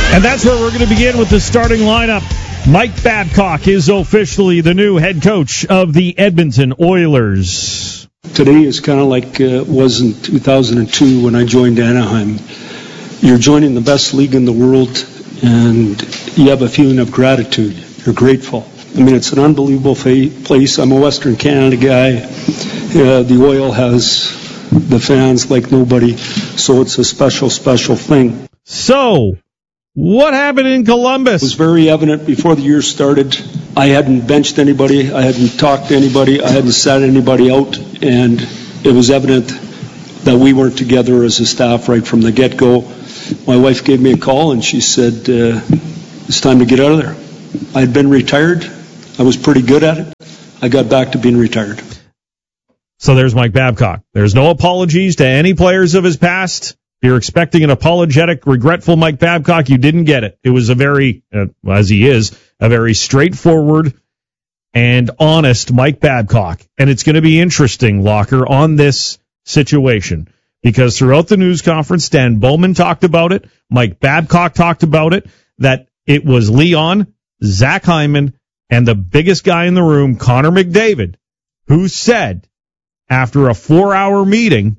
And that's where we're going to begin with the starting lineup. Mike Babcock is officially the new head coach of the Edmonton Oilers. Today is kind of like it was in 2002 when I joined Anaheim. You're joining the best league in the world, and you have a feeling of gratitude. You're grateful. I mean, it's an unbelievable place. I'm a Western Canada guy. The Oil has the fans like nobody, so it's a special, special thing. So, what happened in Columbus? It was very evident before the year started. I hadn't benched anybody. I hadn't talked to anybody. I hadn't sat anybody out. And it was evident that we weren't together as a staff right from the get-go. My wife gave me a call, and she said, it's time to get out of there. I had been retired. I was pretty good at it. I got back to being retired. So there's Mike Babcock. There's no apologies to any players of his past. If you're expecting an apologetic, regretful Mike Babcock, you didn't get it. It was a very, as he is, a very straightforward and honest Mike Babcock. And it's going to be interesting, Locker, on this situation. Because throughout the news conference, Dan Bowman talked about it, Mike Babcock talked about it, that it was Leon, Zach Hyman, and the biggest guy in the room, Connor McDavid, who said, after a 4-hour meeting,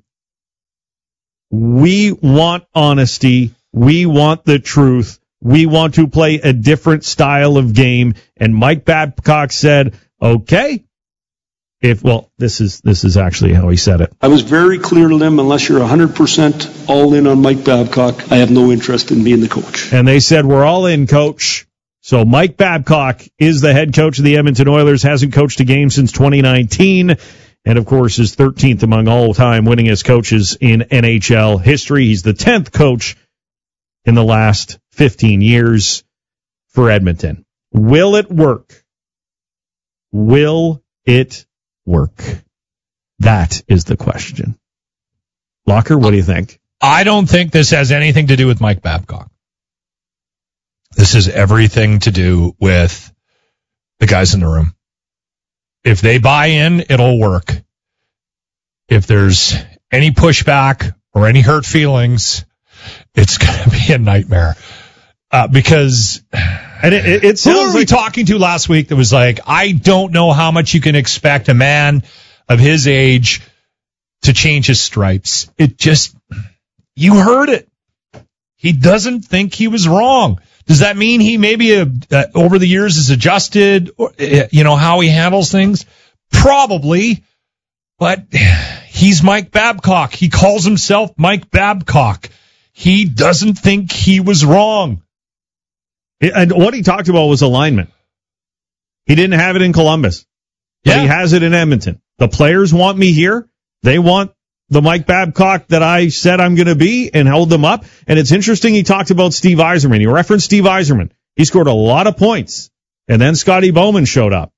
we want honesty. We want the truth. We want to play a different style of game. And Mike Babcock said, okay. This is actually how he said it. I was very clear to them, unless you're 100% all in on Mike Babcock, I have no interest in being the coach. And they said, we're all in, coach. So Mike Babcock is the head coach of the Edmonton Oilers, hasn't coached a game since 2019. And, of course, is 13th among all-time winningest coaches in NHL history. He's the 10th coach in the last 15 years for Edmonton. Will it work? Will it work? That is the question. Locker, what do you think? I don't think this has anything to do with Mike Babcock. This has everything to do with the guys in the room. If they buy in, it'll work. If there's any pushback or any hurt feelings, it's going to be a nightmare. Because it sounds who were we talking to last week that was like, I don't know how much you can expect a man of his age to change his stripes. It just, you heard it. He doesn't think he was wrong. Does that mean he maybe over the years has adjusted, how he handles things? Probably, but he's Mike Babcock. He calls himself Mike Babcock. He doesn't think he was wrong. And what he talked about was alignment. He didn't have it in Columbus, but he has it in Edmonton. The players want me here. They want the Mike Babcock that I said I'm going to be and held them up. And it's interesting he talked about Steve Yzerman. He referenced Steve Yzerman. He scored a lot of points. And then Scotty Bowman showed up.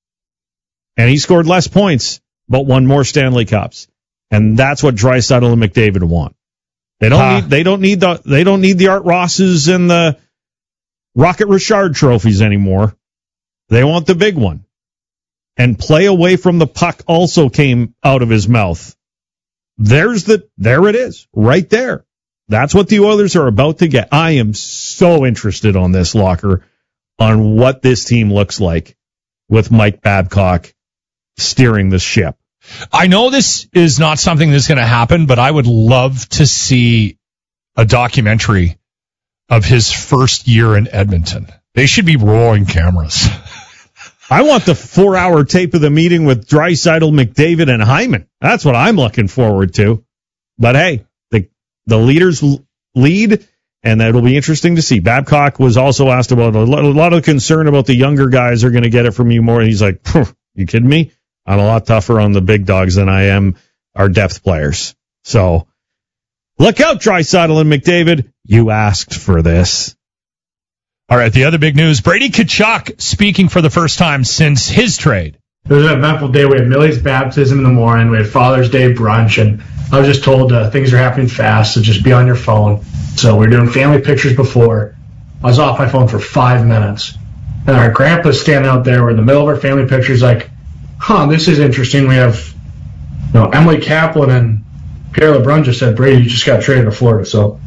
And he scored less points, but won more Stanley Cups. And that's what Draisaitl and McDavid want. They don't need the Art Rosses and the Rocket Richard trophies anymore. They want the big one. And play away from the puck also came out of his mouth. There it is, right there. That's what the Oilers are about to get. I am so interested on this, Locker, on what this team looks like with Mike Babcock steering the ship. I know this is not something that's going to happen, but I would love to see a documentary of his first year in Edmonton. They should be rolling cameras. I want the 4-hour tape of the meeting with Draisaitl, McDavid, and Hyman. That's what I'm looking forward to. But hey, the leaders lead, and that'll be interesting to see. Babcock was also asked about a lot of concern about the younger guys are going to get it from you more. And he's like, you kidding me? I'm a lot tougher on the big dogs than I am our depth players. So look out, Draisaitl and McDavid. You asked for this. All right, the other big news, Brady Tkachuk speaking for the first time since his trade. It was an eventful day. We had Millie's baptism in the morning. We had Father's Day brunch, and I was just told things are happening fast, so just be on your phone. So we were doing family pictures before. I was off my phone for 5 minutes. And our grandpa's standing out there. We're in the middle of our family pictures like, this is interesting. We have Emily Kaplan and Pierre LeBrun just said, Brady, you just got traded to Florida. So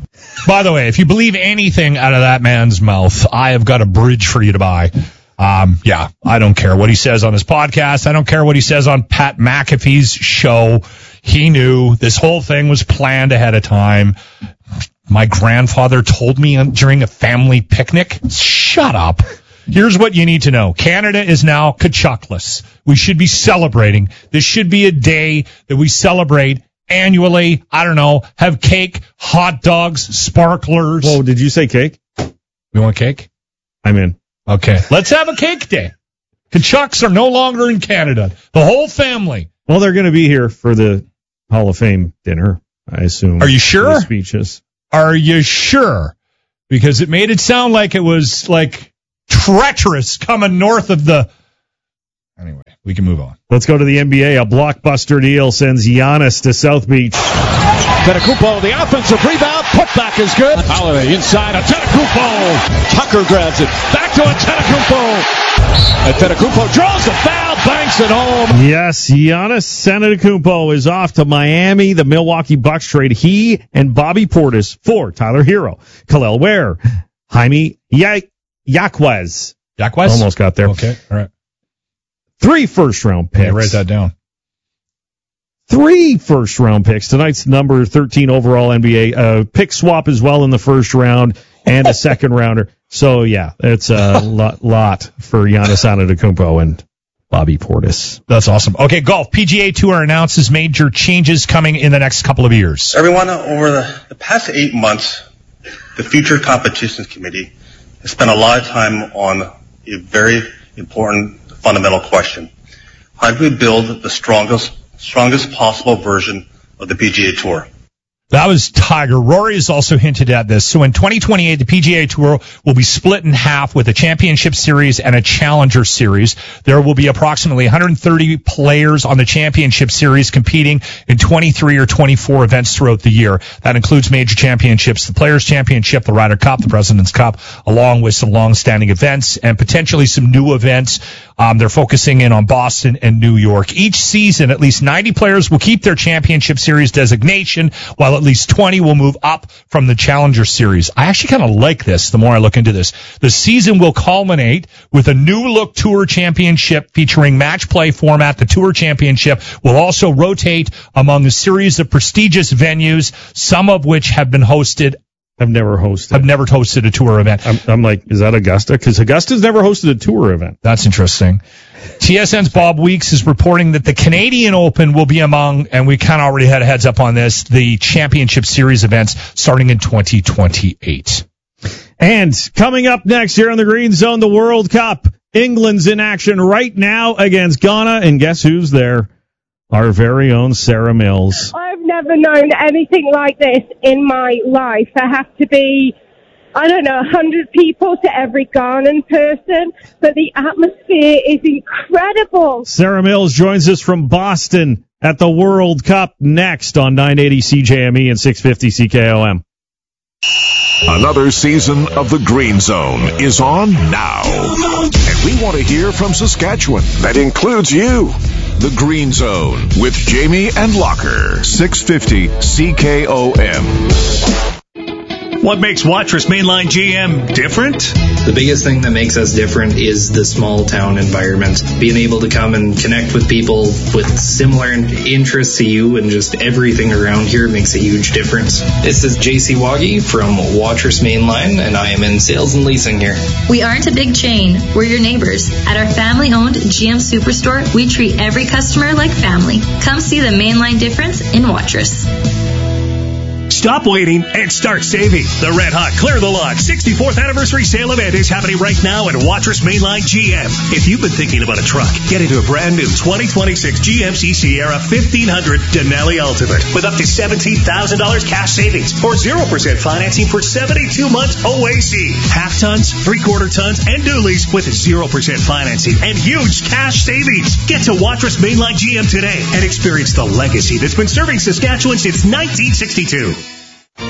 By the way, if you believe anything out of that man's mouth, I have got a bridge for you to buy. Yeah, I don't care what he says on his podcast. I don't care what he says on Pat McAfee's show. He knew this whole thing was planned ahead of time. My grandfather told me during a family picnic. Shut up. Here's what you need to know. Canada is now Kachuklis. We should be celebrating. This should be a day that we celebrate annually. I don't know. Have cake, hot dogs, sparklers. Whoa, did you say cake? You want cake? I'm in. Okay. Let's have a cake day. Kachucks are no longer in Canada. The whole family. Well, they're going to be here for the Hall of Fame dinner, I assume. Are you sure? The speeches. Are you sure? Because it made it sound like it was like treacherous coming north of the... Anyway, we can move on. Let's go to the NBA. A blockbuster deal sends Giannis to South Beach. Antetokounmpo, the offensive rebound, putback is good. Holiday inside, Antetokounmpo. Tucker grabs it, back to Antetokounmpo. Antetokounmpo draws the foul, banks it home. Yes, Giannis Antetokounmpo is off to Miami. The Milwaukee Bucks trade he and Bobby Portis for Tyler Hero, Khalil Ware, Jaime Jaquez. Almost got there. Okay, all right. 3 first-round picks. Yeah, write that down. 3 first-round picks. Tonight's number 13 overall NBA. Pick swap as well in the first round and a second rounder. So, yeah, it's a lot for Giannis Antetokounmpo and Bobby Portis. That's awesome. Okay, golf. PGA Tour announces major changes coming in the next couple of years. Everyone, over the past 8 months, the Future Competitions Committee has spent a lot of time on a very important fundamental question. How do we build the strongest possible version of the PGA Tour? That was Tiger. Rory has also hinted at this. So in 2028, the PGA Tour will be split in half with a championship series and a challenger series. There will be approximately 130 players on the championship series competing in 23 or 24 events throughout the year. That includes major championships, the Players' Championship, the Ryder Cup, the President's Cup, along with some long-standing events and potentially some new events. They're focusing in on Boston and New York. Each season, at least 90 players will keep their championship series designation, while at least 20 will move up from the Challenger Series. I actually kind of like this the more I look into this. The season will culminate with a new-look Tour Championship featuring match play format. The Tour Championship will also rotate among a series of prestigious venues, some of which have been hosted. I've never hosted a tour event. I'm like, is that Augusta? Because Augusta's never hosted a tour event. That's interesting. TSN's Bob Weeks is reporting that the Canadian Open will be among, and we kind of already had a heads up on this, the Championship Series events starting in 2028. And coming up next here on the Green Zone, the World Cup. England's in action right now against Ghana, and guess who's there? Our very own Sarah Mills. I've never known anything like this in my life. There have to be, 100 people to every Ghanaian person, but the atmosphere is incredible. Sarah Mills joins us from Boston at the World Cup next on 980 CJME and 650 CKOM. Another season of the Green Zone is on now. And we want to hear from Saskatchewan. That includes you. The Green Zone with Jamie and Locker. 650 CKOM. What makes Watrous Mainline GM different? The biggest thing that makes us different is the small town environment. Being able to come and connect with people with similar interests to you and just everything around here makes a huge difference. This is JC Waggy from Watrous Mainline, and I am in sales and leasing here. We aren't a big chain. We're your neighbors. At our family-owned GM Superstore, we treat every customer like family. Come see the Mainline difference in Watrous. Stop waiting and start saving. The Red Hot Clear the Lot 64th anniversary sale event is happening right now at Watrous Mainline GM. If you've been thinking about a truck, get into a brand new 2026 GMC Sierra 1500 Denali Ultimate with up to $17,000 cash savings or 0% financing for 72 months OAC. Half tons, 3/4 tons, and dualies with 0% financing and huge cash savings. Get to Watrous Mainline GM today and experience the legacy that's been serving Saskatchewan since 1962.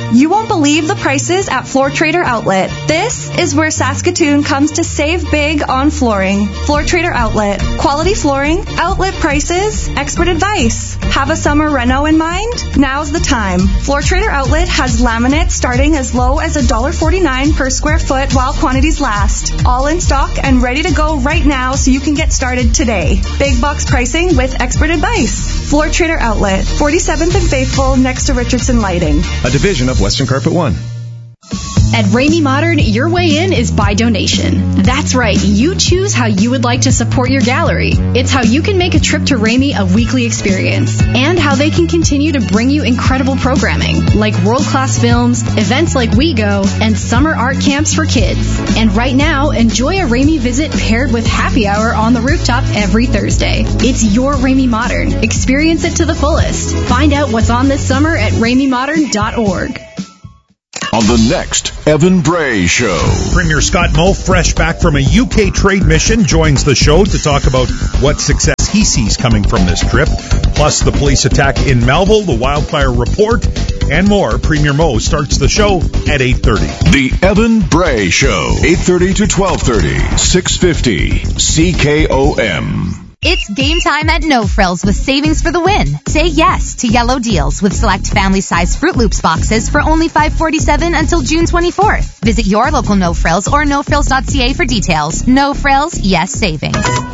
You won't believe the prices at Floor Trader Outlet. This is where Saskatoon comes to save big on flooring. Floor Trader Outlet. Quality flooring, outlet prices, expert advice. Have a summer reno in mind? Now's the time. Floor Trader Outlet has laminate starting as low as $1.49 per square foot while quantities last. All in stock and ready to go right now so you can get started today. Big box pricing with expert advice. Floor Trader Outlet, 47th and Faithful next to Richardson Lighting. A division of Western Carpet One. At Ramey Modern, your way in is by donation. That's right, you choose how you would like to support your gallery. It's how you can make a trip to Ramey a weekly experience, and how they can continue to bring you incredible programming, like world-class films, events like We Go, and summer art camps for kids. And right now, enjoy a Ramey visit paired with happy hour on the rooftop every Thursday. It's your Ramey Modern. Experience it to the fullest. Find out what's on this summer at RameyModern.org. On the next Evan Bray Show. Premier Scott Moe, fresh back from a UK trade mission, joins the show to talk about what success he sees coming from this trip, plus the police attack in Melville, the wildfire report, and more. Premier Moe starts the show at 8:30. The Evan Bray Show, 8:30 to 12:30, 650 CKOM. It's game time at No Frills with savings for the win. Say yes to yellow deals with select family-size Fruit Loops boxes for only $5.47 until June 24th. Visit your local No Frills or nofrills.ca for details. No Frills, yes savings.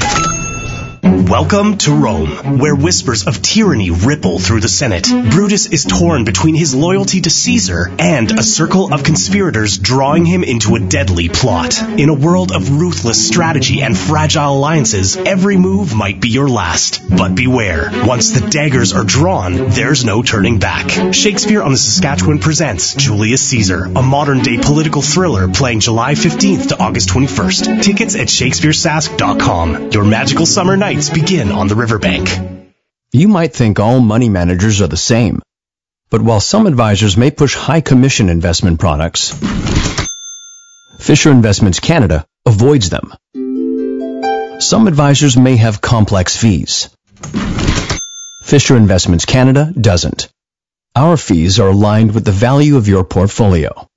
Welcome to Rome, where whispers of tyranny ripple through the Senate. Brutus is torn between his loyalty to Caesar and a circle of conspirators drawing him into a deadly plot. In a world of ruthless strategy and fragile alliances, every move might be your last. But beware, once the daggers are drawn, there's no turning back. Shakespeare on the Saskatchewan presents Julius Caesar, a modern-day political thriller playing July 15th to August 21st. Tickets at shakespearesask.com. Your magical summer nights begin on the riverbank. You might think all money managers are the same, but while some advisors may push high commission investment products, Fisher Investments Canada avoids them. Some advisors may have complex fees. Fisher Investments Canada doesn't. Our fees are aligned with the value of your portfolio.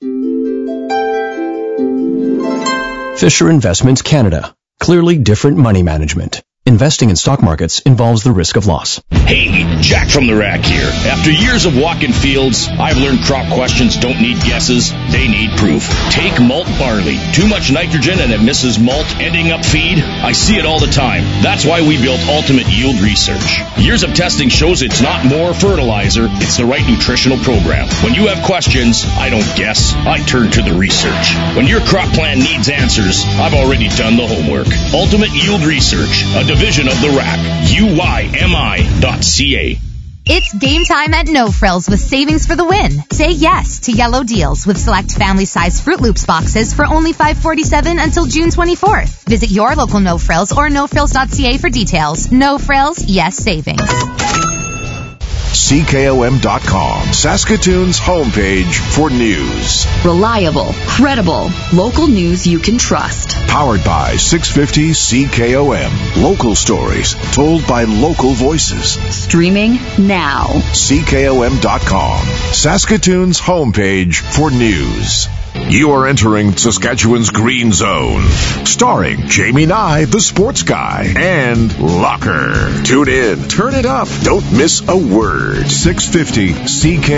Fisher Investments Canada. Clearly different money management. Investing in stock markets involves the risk of loss. Hey, Jack from the Rack here. After years of walking fields, I've learned crop questions don't need guesses, they need proof. Take malt barley. Too much nitrogen and it misses malt, ending up feed. I see it all the time. That's why we built Ultimate Yield Research. Years of testing shows it's not more fertilizer, it's the right nutritional program. When you have questions, I don't guess, I turn to the research. When your crop plan needs answers, I've already done the homework. Ultimate Yield Research, a division of the Rack. UYMI.ca. It's game time at No Frills with savings for the win. Say yes to yellow deals with select family-size Fruit Loops boxes for only $5.47 until June 24th. Visit your local No Frills or nofrills.ca for details. No Frills, yes savings. CKOM.com, Saskatoon's homepage for news. Reliable, credible, local news you can trust. Powered by 650 CKOM. Local stories told by local voices. Streaming now. CKOM.com, Saskatoon's homepage for news. You are entering Saskatchewan's Green Zone. Starring Jamie Nye, the sports guy, and Locker. Tune in, turn it up, don't miss a word. 650 CK.